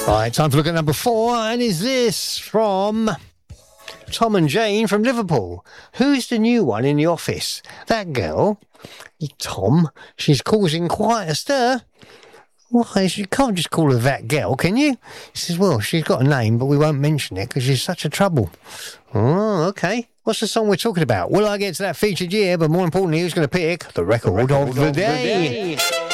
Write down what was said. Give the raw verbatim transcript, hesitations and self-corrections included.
Right, time to look at number four, and is this from Tom and Jane from Liverpool? Who's the new one in the office? That girl? Tom, she's causing quite a stir. Why, you can't just call her that girl, can you? He says, well, she's got a name, but we won't mention it because she's such a trouble. Oh, okay. What's the song we're talking about? Will I get to that featured year? But more importantly, who's going to pick the record, the record of, the, of day? the day?